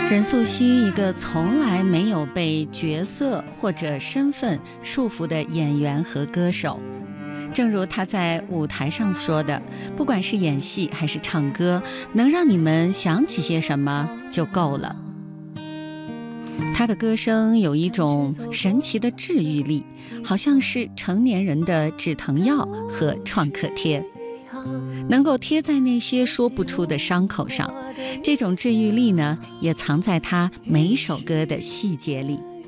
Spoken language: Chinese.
任素汐，一个从来没有被角色或者身份束缚的演员和歌手。正如他在舞台上说的，不管是演戏还是唱歌，能让你们想起些什么就够了。他的歌声有一种神奇的治愈力，好像是成年人的止疼药和创可贴，能够贴在那些说不出的伤口上。这种治愈力呢，也藏在他每首歌的细节里。